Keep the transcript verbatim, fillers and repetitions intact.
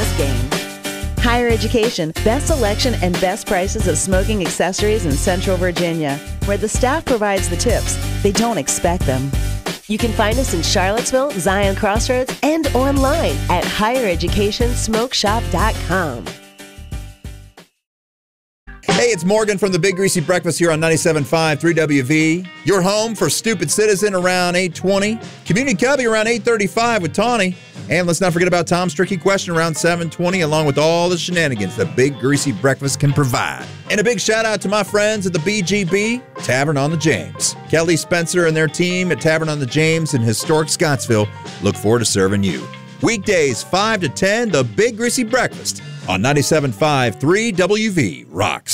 this game. Higher Education, best selection and best prices of smoking accessories in Central Virginia, where the staff provides the tips. They don't expect them. You can find us in Charlottesville, Zion Crossroads, and online at higher education smoke shop dot com. Hey, it's Morgan from the Big Greasy Breakfast here on ninety-seven point five, three W V. Your home for Stupid Citizen around eight twenty. Community Cubby around eight thirty-five with Tawny. And let's not forget about Tom's Tricky Question around seven twenty, along with all the shenanigans that Big Greasy Breakfast can provide. And a big shout out to my friends at the B G B, Tavern on the James. Kelly Spencer and their team at Tavern on the James in historic Scottsville look forward to serving you. Weekdays five to ten, the Big Greasy Breakfast on ninety-seven point five, three W V rocks.